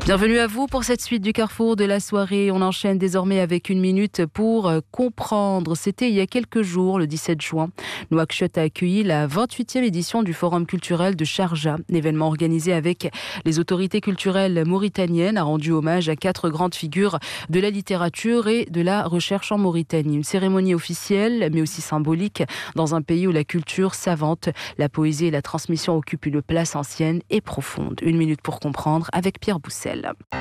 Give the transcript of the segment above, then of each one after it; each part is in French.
Bienvenue à vous pour cette suite du Carrefour de la soirée. On enchaîne désormais avec une minute pour comprendre. C'était il y a quelques jours, le 17 juin. Nouakchott a accueilli la 28e édition du Forum culturel de Sharjah. L'événement organisé avec les autorités culturelles mauritaniennes a rendu hommage à 4 grandes figures de la littérature et de la recherche en Mauritanie. Une cérémonie officielle, mais aussi symbolique, dans un pays où la culture savante, la poésie et la transmission occupent une place ancienne et profonde. Une minute pour comprendre avec Pierre Boussel.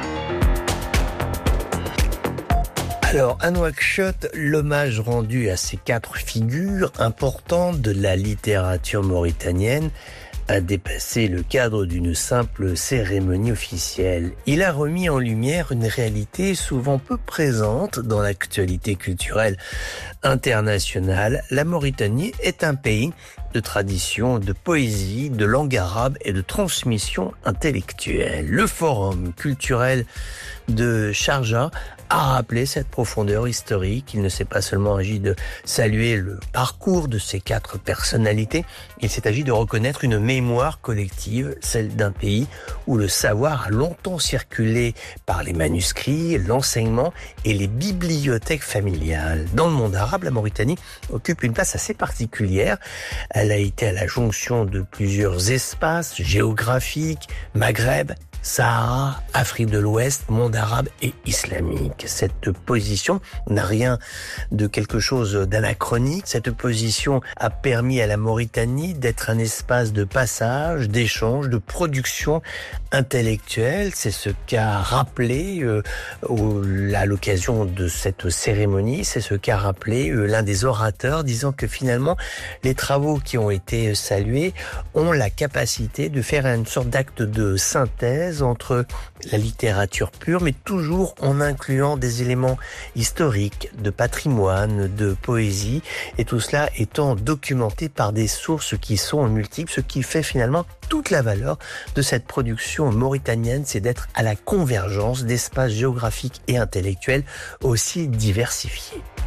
Alors, à Nouakchott, l'hommage rendu à ces 4 figures importantes de la littérature mauritanienne a dépassé le cadre d'une simple cérémonie officielle. Il a remis en lumière une réalité souvent peu présente dans l'actualité culturelle internationale. La Mauritanie est un pays de tradition, de poésie, de langue arabe et de transmission intellectuelle. Le Forum culturel de Sharjah a rappelé cette profondeur historique. Il ne s'est pas seulement agi de saluer le parcours de ces 4 personnalités, il s'est agi de reconnaître une mémoire collective, celle d'un pays où le savoir a longtemps circulé par les manuscrits, l'enseignement et les bibliothèques familiales. Dans le monde arabe, la Mauritanie occupe une place assez particulière. Elle a été à la jonction de plusieurs espaces géographiques, Maghreb, Sahara, Afrique de l'Ouest, monde arabe et islamique. Cette position n'a rien de quelque chose d'anachronique. Cette position a permis à la Mauritanie d'être un espace de passage, d'échange, de production intellectuelle. C'est ce qu'a rappelé à l'occasion de cette cérémonie, c'est ce qu'a rappelé l'un des orateurs, disant que finalement les travaux qui ont été salués ont la capacité de faire une sorte d'acte de synthèse entre la littérature pure, mais toujours en incluant des éléments historiques, de patrimoine, de poésie, et tout cela étant documenté par des sources qui sont multiples, ce qui fait finalement toute la valeur de cette production mauritanienne, c'est d'être à la convergence d'espaces géographiques et intellectuels aussi diversifiés.